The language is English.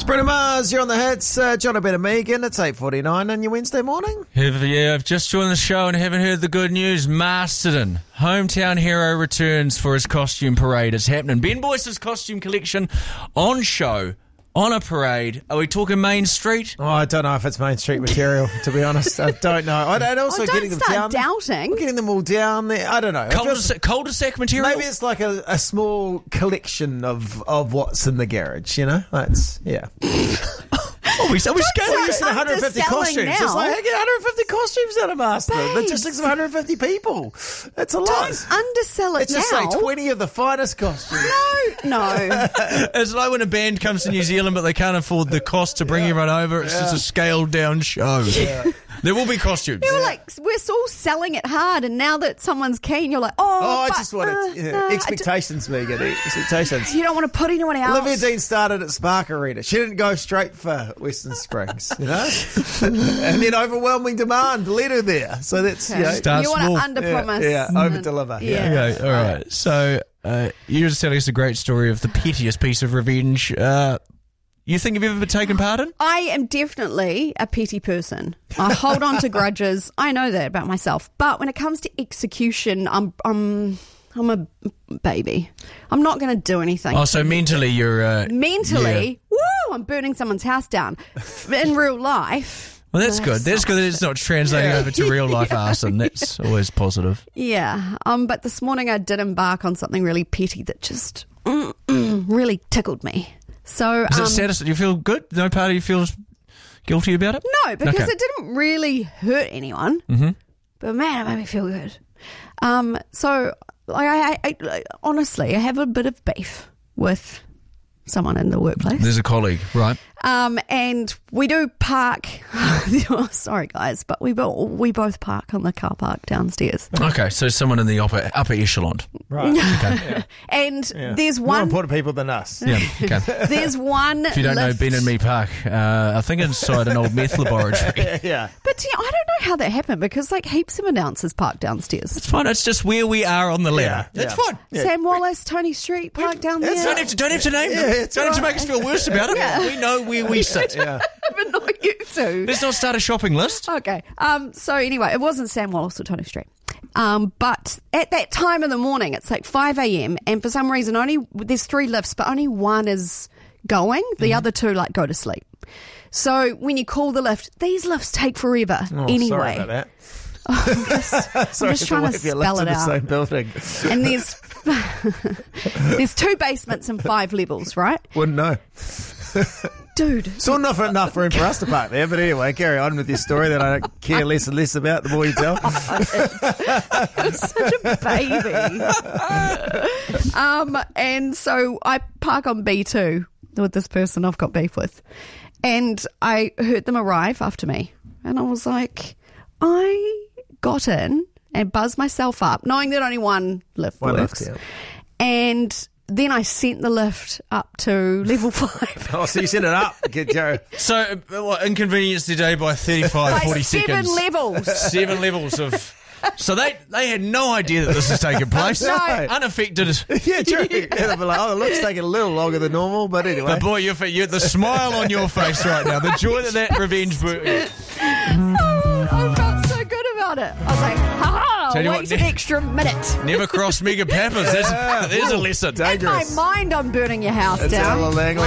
Bruno Mars, you're on the hits. John O'Brien and Megan, it's 8:49 on your Wednesday morning. Yeah, I've just joined the show and haven't heard the good news. Masterton, hometown hero, returns for his costume parade. It's happening. Ben Boyce's costume collection on show, on a parade. Are we talking Main Street? Oh, I don't know if it's Main Street material, to be honest. I don't know. And also don't getting them start down. doubting. We're getting them all down there. I don't know. Cul-de-sac material? Maybe it's like a small collection of what's in the garage, you know? That's, yeah. Are we scaling? We're using 150 costumes. now. It's like, I get 150 costumes out of Master. Logistics of 150 people. That's a lot. Don't undersell it It's now. just like 20 of the finest costumes. No. It's like when a band comes to New Zealand but they can't afford the cost to bring everyone over. It's just a scaled down show. Yeah. There will be costumes. You're like, we're all selling it hard, and now that someone's keen, you're like, I just want expectations, Megan. Expectations. You don't want to put anyone else. Olivia Dean started at Spark Arena. She didn't go straight for Western Springs, you know? And then overwhelming demand led her there. So that's, Okay. you know. Start You want small. to under-promise. Yeah, over-deliver. Yeah. Okay, all right. So you're just telling us a great story of the pettiest piece of revenge. You think you've ever been taken part in? I am definitely a petty person. I hold on to grudges. I know that about myself. But when it comes to execution, I'm a baby. I'm not going to do anything. Oh, so mentally you're... Mentally, I'm burning someone's house down. In real life... Well, that's good. That's good that it's not translating over to real life arson. That's always positive. Yeah. But this morning I did embark on something really petty that just really tickled me. So, Is it satisfying? Do you feel good? No part of you feels guilty about it? No, because Okay. it didn't really hurt anyone. Mm-hmm. But man, it made me feel good. So, I honestly, I have a bit of beef with someone in the workplace. There's a colleague, right? And we do park. Oh, sorry, guys, but we both park on the car park downstairs. Okay, so someone in the upper echelon. Right. Okay. And there's More one. important people than us. Yeah, okay. There's one. If you don't know Ben and Me Park, I think inside an old meth laboratory. Yeah. But I don't know how that happened because like heaps of announcers park downstairs. It's fine. It's just where we are on the ladder. Yeah. That's Yeah. fine. Yeah. Sam Wallace, Tony Street, park down there. Don't have to name them. it's Don't have to all make us feel worse about it. Yeah. We know where we sit. Yeah. But not you two. Let's not start a shopping list. Okay. So anyway, it wasn't Sam Wallace or Tony Street. But at that time of the morning, it's like 5 a.m. and for some reason there's 3 lifts, but only one is going. The other 2 like go to sleep. So when you call the lift, these lifts take forever anyway. Sorry about that. I'm just trying to spell it in the out. same building. And there's 2 basements and 5 levels, right? Wouldn't know. Dude. Still not enough room for us to park there, but anyway, carry on with your story that I don't care less and less about the more you tell. You're such a baby. And so I park on B2 with this person I've got beef with. And I heard them arrive after me. And I was like, I got in and buzzed myself up, knowing that only one lift works. Lift, yeah. And then I sent the lift up to level 5. Oh, so you sent it up. Get Joe. So, inconvenience today by 35, 40 By 7 seconds. levels. 7 levels of... So they had no idea that this was taking place. No. Unaffected. Yeah, true. Yeah, they'll be like, the lift's taking a little longer than normal, but anyway. But boy, you're the smile on your face right now. The joy that revenge brought you. I felt so good about it. I was like, ha Tell you wait what, an extra minute. Never cross Mega Peppers. There's a lesson. In my mind, I'm burning your house It's down. Alan Langley.